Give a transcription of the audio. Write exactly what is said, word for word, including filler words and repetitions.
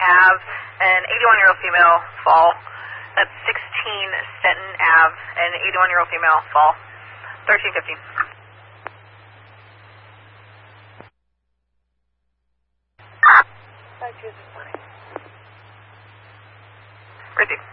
Ave, an eighty-one-year-old female fall. That's sixteen Stenton Ave, an eighty-one-year-old female fall. thirteen fifteen. Receive.